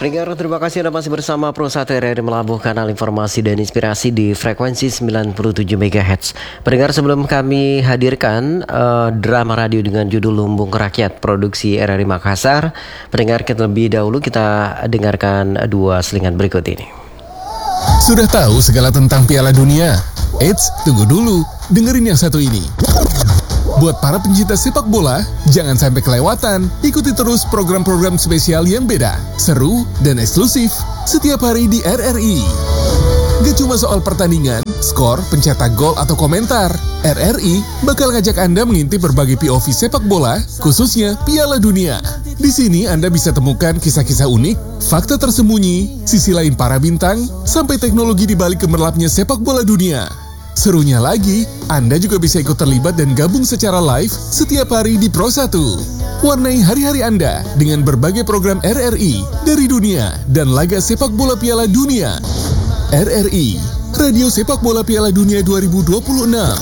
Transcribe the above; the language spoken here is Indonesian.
Pendengar, terima kasih Anda masih bersama Pro 1 RRI Melabuh, kanal informasi dan inspirasi di frekuensi 97 MHz. Pendengar, sebelum kami hadirkan drama radio dengan judul Lumbung Rakyat produksi RRI Makassar, pendengar, terlebih dahulu kita dengarkan dua selingan berikut ini. Sudah tahu segala tentang Piala Dunia? Eits, tunggu dulu, dengerin yang satu ini. Buat para pencinta sepak bola, jangan sampai kelewatan. Ikuti terus program-program spesial yang beda, seru, dan eksklusif setiap hari di RRI. Gak cuma soal pertandingan, skor, pencetak gol, atau komentar. RRI bakal ngajak Anda mengintip berbagai POV sepak bola, khususnya Piala Dunia. Di sini Anda bisa temukan kisah-kisah unik, fakta tersembunyi, sisi lain para bintang, sampai teknologi di balik gemerlapnya sepak bola dunia. Serunya lagi, Anda juga bisa ikut terlibat dan gabung secara live setiap hari di Pro 1. Warnai hari-hari Anda dengan berbagai program RRI dari dunia dan laga sepak bola Piala Dunia. RRI, Radio Sepak Bola Piala Dunia 2026.